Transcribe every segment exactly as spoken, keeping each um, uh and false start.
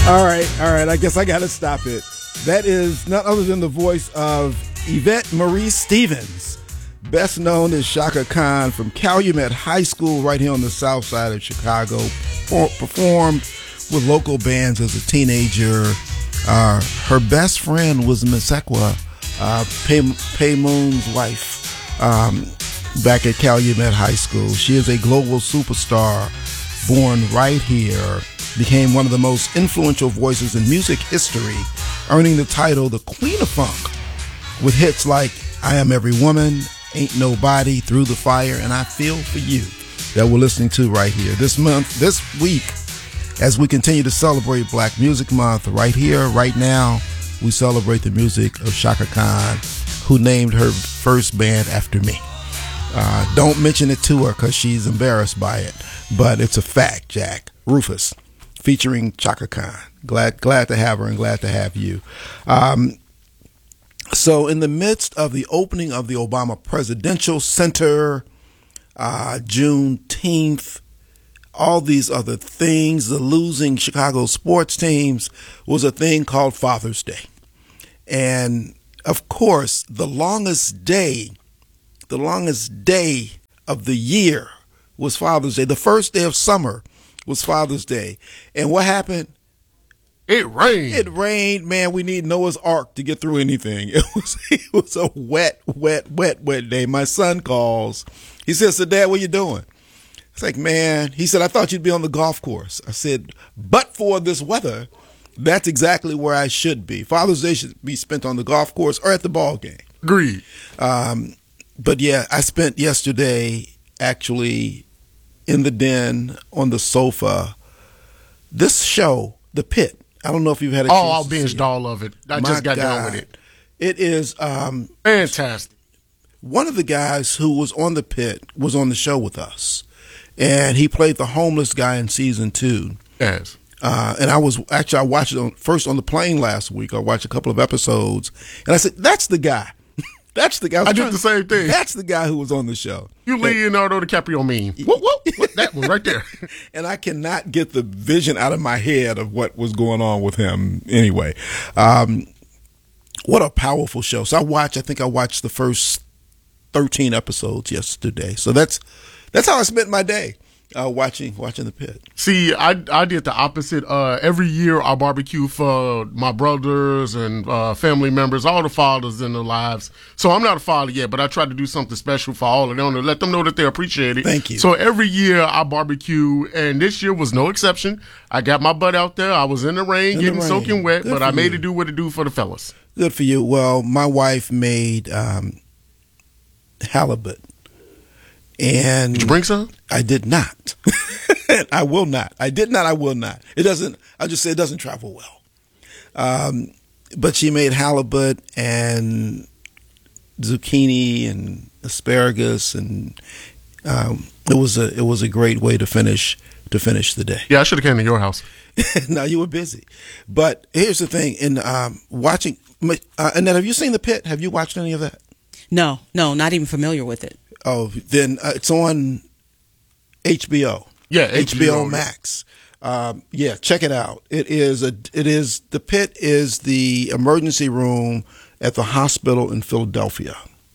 All right, all right. I guess I got to stop it. That is none other than the voice of Yvette Marie Stevens, best known as Chaka Khan from Calumet High School right here on the south side of Chicago. Performed with local bands as a teenager. Uh, her best friend was Massekwa, uh, Pay, Pay Moon's wife, um, back at Calumet High School. She is a global superstar, born right here, became one of the most influential voices in music history, earning the title the Queen of Funk with hits like I Am Every Woman, Ain't Nobody, Through the Fire, and I Feel For You that we're listening to right here. This month, this week, as we continue to celebrate Black Music Month, right here, right now, we celebrate the music of Chaka Khan, who named her first band after me. Uh, don't mention it to her because she's embarrassed by it, but it's a fact, Jack. Rufus, featuring Chaka Khan. Glad, glad to have her and glad to have you. Um, so in the midst of the opening of the Obama Presidential Center, uh, Juneteenth, all these other things, the losing Chicago sports teams, was a thing called Father's Day. And of course, the longest day, the longest day of the year was Father's Day. The first day of summer was Father's Day. And what happened? It rained. It rained, man. We need Noah's Ark to get through anything. It was it was a wet, wet, wet, wet day. My son calls. He says, "So Dad, what you doing?" It's like, man, he said, "I thought you'd be on the golf course." I said, "But for this weather, that's exactly where I should be. Father's Day should be spent on the golf course or at the ball game." Agreed. Um, but yeah, I spent yesterday actually in the den on the sofa. This show, The Pit, I don't know if you've had a chance. Oh, I'll to binge see it. all of it. I My just got God. done with it. It is um, Fantastic. one of the guys who was on The Pit was on the show with us, and he played the homeless guy in season two. Yes. Uh, and I was actually I watched it on, first on the plane last week. I watched a couple of episodes, and I said, "That's the guy. That's the guy." I, I did the same thing. That's the guy who was on the show. You Leonardo DiCaprio mean. Whoop, whoop, whoop, that one right there. And I cannot get the vision out of my head of what was going on with him. Anyway, um, what a powerful show. So I watched. I think I watched the first thirteen episodes yesterday. So that's that's how I spent my day. Uh, watching watching The Pit. See, I I did the opposite. Uh, every year I barbecue for my brothers and uh, family members, all the fathers in their lives. So I'm not a father yet, but I try to do something special for all of them to let them know that they appreciate it. Thank you. So every year I barbecue, and this year was no exception. I got my butt out there. I was in the rain, In the getting rain. soaking wet, Good but for I made you. it do what it do for the fellas. Good for you. Well, my wife made um, halibut. And Did you bring some? I did not. I will not. I did not. I will not. It doesn't. I just say it doesn't travel well. Um, but she made halibut and zucchini and asparagus, and um, it was a it was a great way to finish to finish the day. Yeah, I should have came to your house. No, you were busy. But here's the thing: in um, watching, uh, Annette, have you seen The Pit? Have you watched any of that? No, no, not even familiar with it. Oh, then uh, it's on H B O. Yeah, H B O, H B O Max. Um, yeah, check it out. It is a. It is The Pit is the emergency room at the hospital in Philadelphia,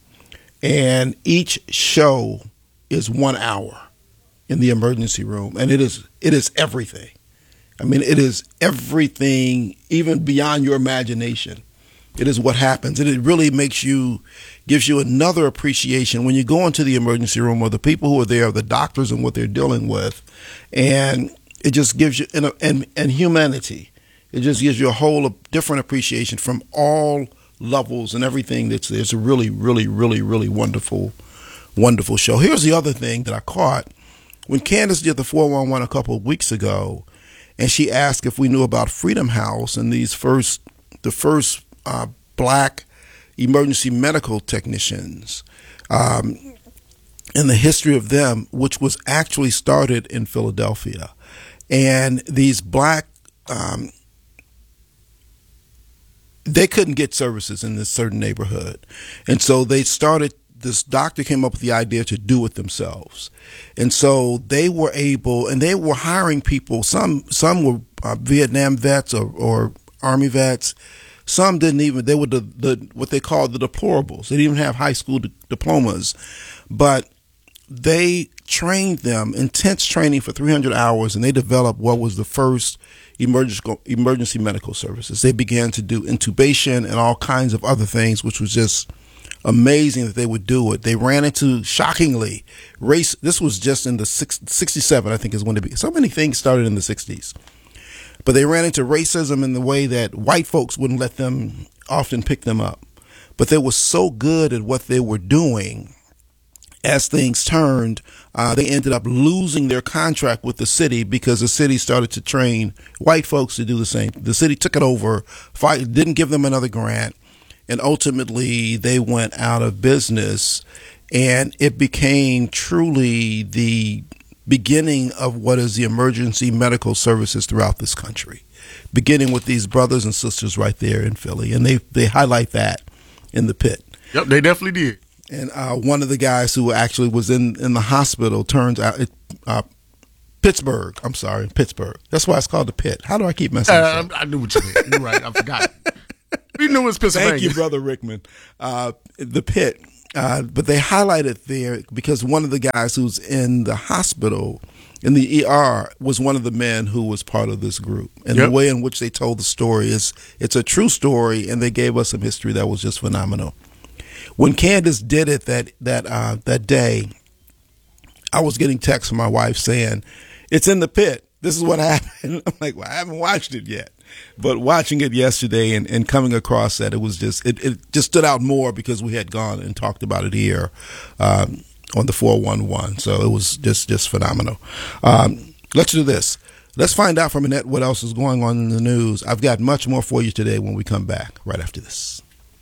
and each show is one hour in the emergency room, and it is it is everything. I mean, it is everything, even beyond your imagination. It is what happens, and it really makes you, gives you another appreciation when you go into the emergency room, or the people who are there, the doctors and what they're dealing with, and it just gives you, and and, and humanity. It just gives you a whole different appreciation from all levels and everything that's there. It's a really, really, really, really wonderful, wonderful show. Here's the other thing that I caught when Candace did the four one one a couple of weeks ago, and she asked if we knew about Freedom House and these first, the first. Uh, black emergency medical technicians, um, and the history of them, which was actually started in Philadelphia. And these black, um, they couldn't get services in this certain neighborhood. And so they started, this doctor came up with the idea to do it themselves. And so they were able, and they were hiring people, some, some were uh, Vietnam vets or, or Army vets. Some didn't even, they were the, the what they called the deplorables. They didn't even have high school di- diplomas. But they trained them, intense training for three hundred hours, and they developed what was the first emergency, emergency medical services. They began to do intubation and all kinds of other things, which was just amazing that they would do it. They ran into, shockingly, race. This was just in the six, sixty-seven, I think is when it began. So many things started in the sixties. But they ran into racism in the way that white folks wouldn't let them often pick them up. But they were so good at what they were doing, as things turned, uh, they ended up losing their contract with the city because the city started to train white folks to do the same. The city took it over, fight, didn't give them another grant, and ultimately they went out of business. And it became truly the beginning of what is the emergency medical services throughout this country, beginning with these brothers and sisters right there in Philly. And they, they highlight that in the pit. Yep, they definitely did. And uh, one of the guys who actually was in, in the hospital turns out, it, uh, Pittsburgh, I'm sorry, Pittsburgh. That's why it's called the pit. How do I keep messing uh, up? I knew what you meant. You're right, I forgot. We knew it was Pennsylvania. Thank you, Brother Rickman. Uh, the pit. Uh, but they highlighted there because one of the guys who's in the hospital, in the E R, was one of the men who was part of this group. And yep. the way in which they told the story is, it's a true story, and they gave us some history that was just phenomenal. When Candace did it that that uh, that day, I was getting texts from my wife saying, "It's in the pit. This is what happened." I'm like, well, I haven't watched it yet. But watching it yesterday and, and coming across that, it was just it, it just stood out more because we had gone and talked about it here um, on the four one one. So it was just just phenomenal. Um, let's do this. Let's find out from Annette what else is going on in the news. I've got much more for you today when we come back right after this.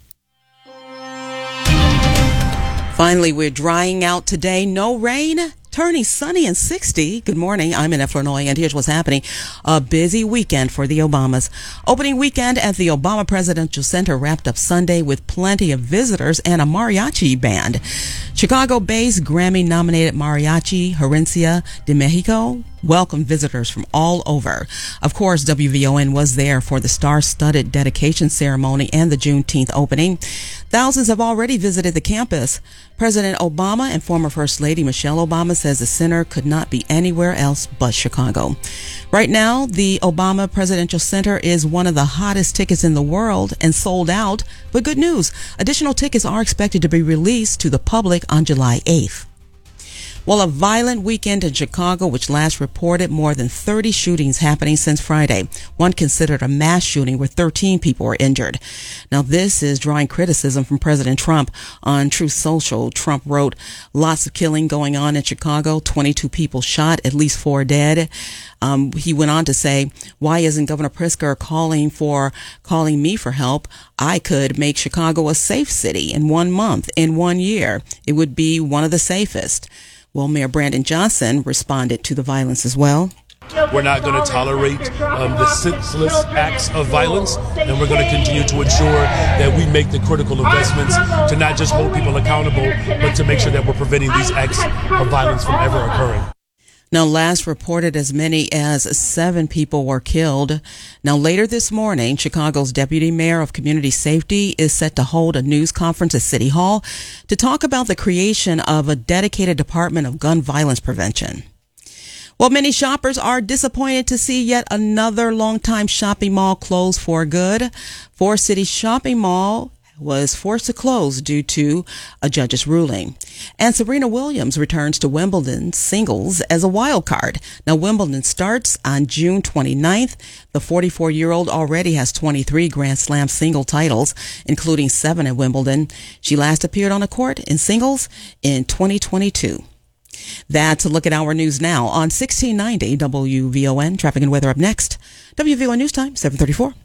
Finally, we're drying out today. No rain. Turning sunny and sixty. Good morning. I'm Annette Flournoy, and here's what's happening. A busy weekend for the Obamas. Opening weekend at the Obama Presidential Center wrapped up Sunday with plenty of visitors and a mariachi band. Chicago-based Grammy-nominated mariachi Herencia de Mexico welcomed visitors from all over. Of course, W V O N was there for the star-studded dedication ceremony and the Juneteenth opening. Thousands have already visited the campus. President Obama and former First Lady Michelle Obama says the center could not be anywhere else but Chicago. Right now, the Obama Presidential Center is one of the hottest tickets in the world and sold out. But good news, additional tickets are expected to be released to the public on July eighth. Well, a violent weekend in Chicago, which last reported more than thirty shootings happening since Friday. One considered a mass shooting where thirteen people were injured. Now, this is drawing criticism from President Trump. On Truth Social, Trump wrote, lots of killing going on in Chicago, twenty-two people shot, at least four dead. Um, he went on to say, why isn't Governor Pritzker calling for, calling me for help? I could make Chicago a safe city in one month, in one year. It would be one of the safest. Well, Mayor Brandon Johnson responded to the violence as well. We're not going to tolerate um, the senseless acts of violence, and we're going to continue to ensure that we make the critical investments to not just hold people accountable, but to make sure that we're preventing these acts of violence from ever occurring. Now, last reported as many as seven people were killed. Now, later this morning, Chicago's Deputy Mayor of Community Safety is set to hold a news conference at City Hall to talk about the creation of a dedicated Department of Gun Violence Prevention. Well, many shoppers are disappointed to see yet another longtime shopping mall close for good. Forest City Shopping Mall was forced to close due to a judge's ruling. And Serena Williams returns to Wimbledon singles as a wild card. Now, Wimbledon starts on June twenty-ninth. The forty-four-year-old already has twenty-three Grand Slam single titles, including seven at Wimbledon. She last appeared on a court in singles in twenty twenty-two. That's a look at our news now on sixteen ninety W V O N. Traffic and weather up next. W V O N News Time, seven thirty-four.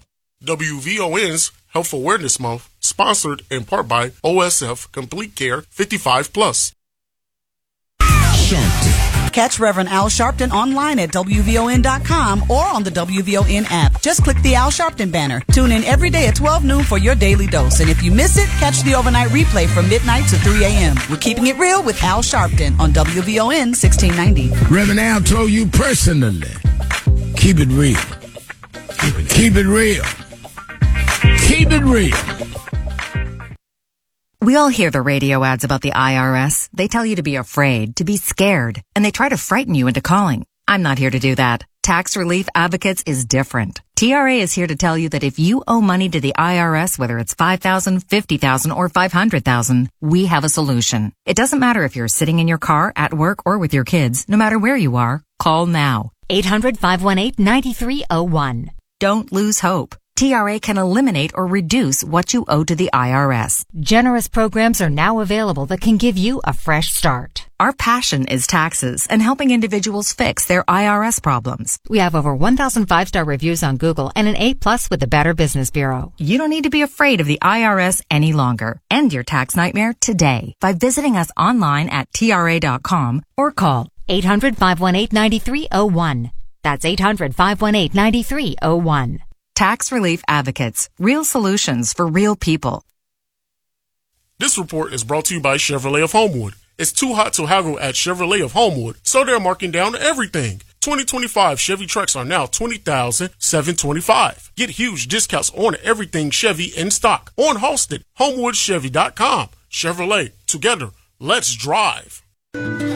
W V O N's Health Awareness Month, sponsored in part by O S F Complete Care fifty-five plus. Sharpton. Catch Reverend Al Sharpton online at W V O N dot com or on the W V O N app. Just click the Al Sharpton banner. Tune in every day at twelve noon for your daily dose. And if you miss it, catch the overnight replay from midnight to three a.m. We're keeping it real with Al Sharpton on W V O N sixteen ninety. Reverend Al told you personally, keep it real. Keep it real. Keep it real. We all hear the radio ads about the I R S. They tell you to be afraid, to be scared, and they try to frighten you into calling. I'm not here to do that. Tax Relief Advocates is different. T R A is here to tell you that if you owe money to the I R S, whether it's five thousand dollars, fifty thousand dollars, or five hundred thousand dollars, we have a solution. It doesn't matter if you're sitting in your car, at work, or with your kids. No matter where you are, call now. eight hundred, five one eight, nine three zero one. Don't lose hope. T R A can eliminate or reduce what you owe to the I R S. Generous programs are now available that can give you a fresh start. Our passion is taxes and helping individuals fix their I R S problems. We have over one thousand five-star reviews on Google and an A plus with the Better Business Bureau. You don't need to be afraid of the I R S any longer. End your tax nightmare today by visiting us online at T R A dot com or call eight hundred, five one eight, nine three zero one. That's eight hundred, five one eight, nine three zero one. Tax Relief Advocates. Real solutions for real people. This report is brought to you by Chevrolet of Homewood. It's too hot to haggle at Chevrolet of Homewood, so they're marking down everything. twenty twenty-five Chevy trucks are now twenty thousand seven hundred twenty-five dollars. Get huge discounts on everything Chevy in stock on Halsted, homewood chevy dot com. Chevrolet, together, let's drive.